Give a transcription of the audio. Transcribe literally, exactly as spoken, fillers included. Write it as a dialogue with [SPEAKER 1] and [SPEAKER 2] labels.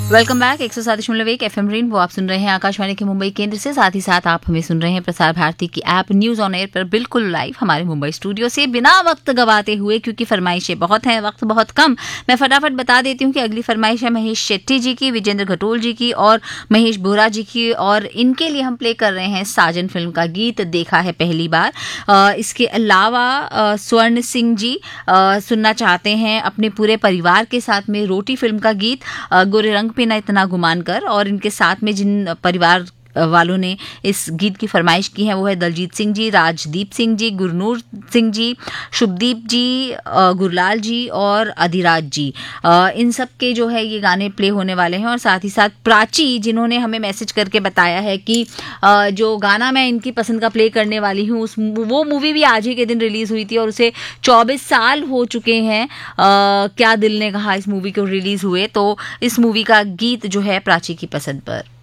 [SPEAKER 1] Welcome back. एक सौ सात दशमलव एक एफ एम रेन वो आप सुन रहे हैं आकाशवाणी के मुंबई केंद्र से। साथ ही साथ आप हमें सुन रहे हैं प्रसार भारती की ऐप न्यूज ऑन एयर पर बिल्कुल लाइव हमारे मुंबई स्टूडियो से। बिना वक्त गवाते हुए, क्योंकि फरमाइशें बहुत हैं, वक्त बहुत कम, मैं फटाफट बता देती हूँ कि अगली फरमाइश है महेश शेट्टी जी की, विजेंद्र घटोल जी की और महेश बोरा जी की। और इनके लिए हम प्ले कर रहे हैं साजन फिल्म का गीत देखा है पहली बार। आ, इसके अलावा आ, स्वर्ण सिंह जी आ, सुनना चाहते हैं अपने पूरे परिवार के साथ में रोटी फिल्म का गीत गोरे रंग पे ना इतना गुमान कर। और इनके साथ में जिन परिवार वालों ने इस गीत की फरमाइश की है वो है दलजीत सिंह जी, राजदीप सिंह जी, गुरनूर सिंह जी, शुभदीप जी, गुरलाल जी और अधिराज जी। इन सब के जो है ये गाने प्ले होने वाले हैं। और साथ ही साथ प्राची जिन्होंने हमें मैसेज करके बताया है कि जो गाना मैं इनकी पसंद का प्ले करने वाली हूँ उस वो मूवी भी आज ही के दिन रिलीज हुई थी और उसे चौबीस साल हो चुके हैं। क्या दिल ने कहा इस मूवी को रिलीज हुए, तो इस मूवी का गीत जो है प्राची की पसंद पर।